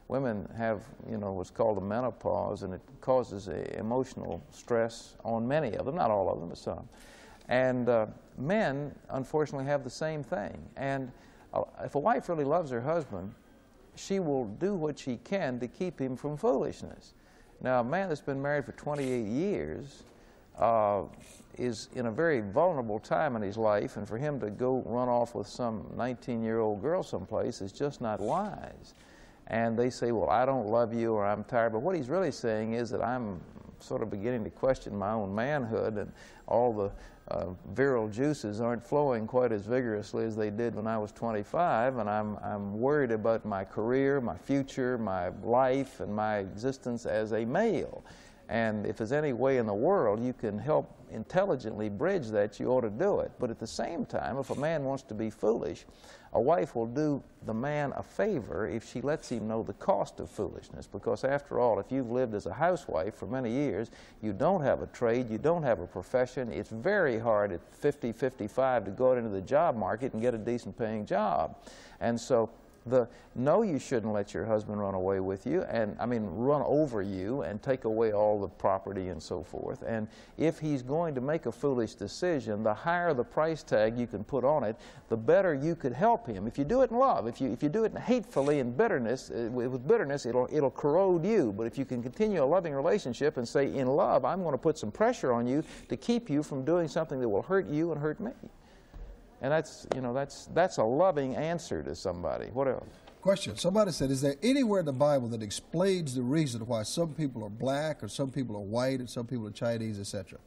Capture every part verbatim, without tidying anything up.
women have, you know, what's called a menopause, and it causes a emotional stress on many of them, not all of them, but some. And uh, men, unfortunately, have the same thing. And uh, if a wife really loves her husband, she will do what she can to keep him from foolishness. Now, a man that's been married for twenty-eight years uh, is in a very vulnerable time in his life, and for him to go run off with some nineteen-year-old girl someplace is just not wise. And they say, well, I don't love you, or I'm tired. But what he's really saying is that I'm sort of beginning to question my own manhood, and all the uh, virile juices aren't flowing quite as vigorously as they did when I was twenty-five, and I'm, I'm worried about my career, my future, my life, and my existence as a male. And if there's any way in the world you can help intelligently bridge that, you ought to do it. But at the same time, if a man wants to be foolish, a wife will do the man a favor if she lets him know the cost of foolishness. Because after all, if you've lived as a housewife for many years, you don't have a trade, you don't have a profession, it's very hard at fifty, fifty-five to go out into the job market and get a decent paying job. And so the no, you shouldn't let your husband run away with you, and I mean run over you and take away all the property and so forth. And if he's going to make a foolish decision, the higher the price tag you can put on it, the better you could help him. If you do it in love, if you if you do it hatefully in bitterness, uh, with bitterness, it'll it'll corrode you. But if you can continue a loving relationship and say, in love, I'm going to put some pressure on you to keep you from doing something that will hurt you and hurt me. And that's, you know, that's, that's a loving answer to somebody. What else? Question. Somebody said, is there anywhere in the Bible that explains the reason why some people are black, or some people are white, and some people are Chinese, et cetera?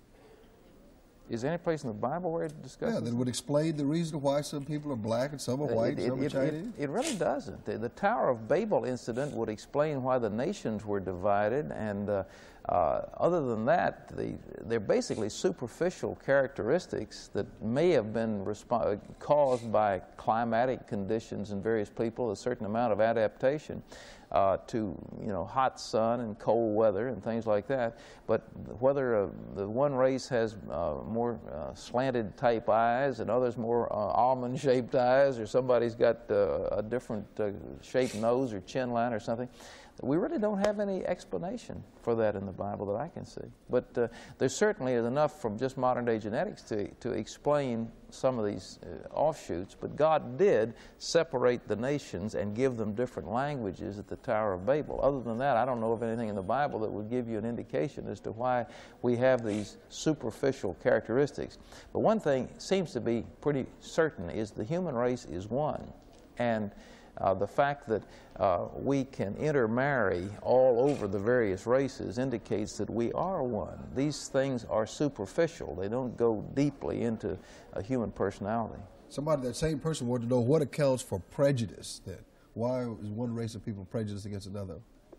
Is there any place in the Bible where it discusses? Yeah, that would explain the reason why some people are black and some are white it, and some it, are Chinese? It, it really doesn't. The, the Tower of Babel incident would explain why the nations were divided, and uh, uh, other than that, the, they're basically superficial characteristics that may have been caused by climatic conditions in various people, a certain amount of adaptation. Uh, to, you know, hot sun and cold weather and things like that. But whether uh, the one race has uh, more uh, slanted type eyes and others more uh, almond shaped eyes, or somebody's got uh, a different uh, shaped nose or chin line or something, we really don't have any explanation for that in the Bible that I can see. But uh, there certainly is enough from just modern day genetics to, to explain some of these uh, offshoots. But God did separate the nations and give them different languages at the Tower of Babel. Other than that, I don't know of anything in the Bible that would give you an indication as to why we have these superficial characteristics. But one thing seems to be pretty certain is the human race is one. And Uh, the fact that uh, we can intermarry all over the various races indicates that we are one. These things are superficial. They don't go deeply into a human personality. Somebody, that same person, wanted to know what accounts for prejudice then. Why is one race of people prejudiced against another?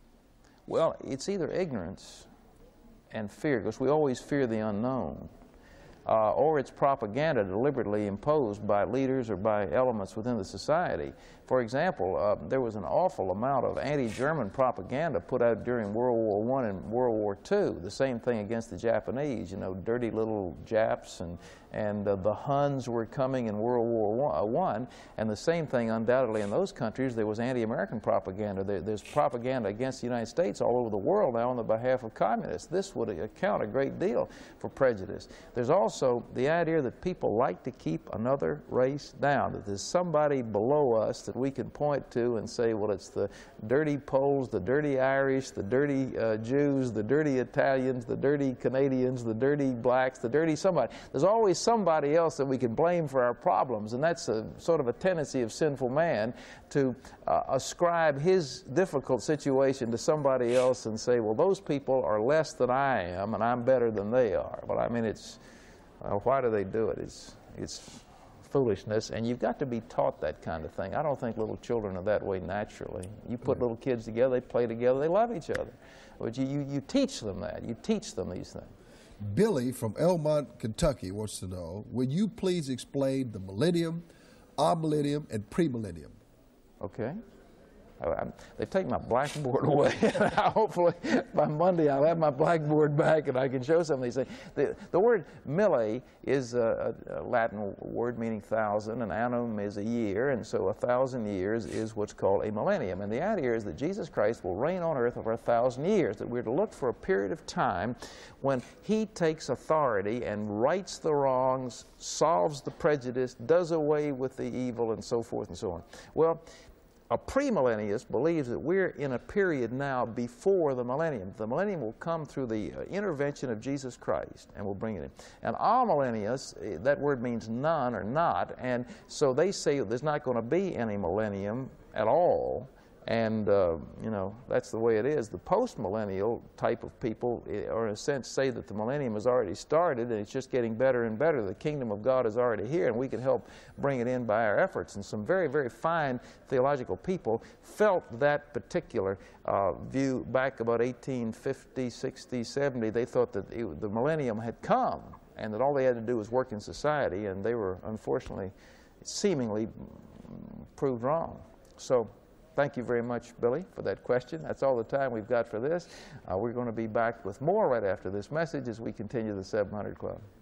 Well, it's either ignorance and fear, because we always fear the unknown. Uh, or it's propaganda deliberately imposed by leaders or by elements within the society. For example, uh, there was an awful amount of anti-German propaganda put out during World War One and World War Two. The same thing against the Japanese, you know, dirty little Japs, and, and uh, the Huns were coming in World War One, and the same thing undoubtedly in those countries. There was anti-American propaganda. There, there's propaganda against the United States all over the world now on the behalf of communists. This would account a great deal for prejudice. There's also the idea that people like to keep another race down, that there's somebody below us that we can point to and say, well, it's the dirty Poles, the dirty Irish, the dirty uh, Jews, the dirty Italians, the dirty Canadians, the dirty blacks, the dirty somebody. There's always somebody else that we can blame for our problems, and that's a sort of a tendency of sinful man to uh, ascribe his difficult situation to somebody else and say, well, those people are less than I am and I'm better than they are. But I mean, it's, well, why do they do it? It's, it's foolishness, and you've got to be taught that kind of thing. I don't think little children are that way naturally. You put little kids together, they play together, they love each other. But you, you, you teach them that. You teach them these things. Billy from Elmont, Kentucky wants to know, will you please explain the millennium, amillennium, and premillennium? Okay. I, they've taken my blackboard away. Hopefully by Monday I'll have my blackboard back and I can show some of these things. The, the word mille is a, a Latin word meaning thousand, and annum is a year, and so a thousand years is what's called a millennium. And the idea is that Jesus Christ will reign on earth over a thousand years, that we're to look for a period of time when he takes authority and rights the wrongs, solves the prejudice, does away with the evil, and so forth and so on. Well, a premillennialist believes that we're in a period now before the millennium. The millennium will come through the uh, intervention of Jesus Christ, and will bring it in. And amillennialists, that word means none or not, and so they say there's not going to be any millennium at all. And, uh, you know, that's the way it is. The post-millennial type of people, or in a sense, say that the millennium has already started and it's just getting better and better. The kingdom of God is already here and we can help bring it in by our efforts. And some very, very fine theological people felt that particular uh, view back about eighteen fifty, sixty, seventy. They thought that it, the millennium had come and that all they had to do was work in society, and they were unfortunately, seemingly proved wrong. So, thank you very much, Billy, for that question. That's all the time we've got for this. Uh, we're going to be back with more right after this message as we continue the seven hundred Club.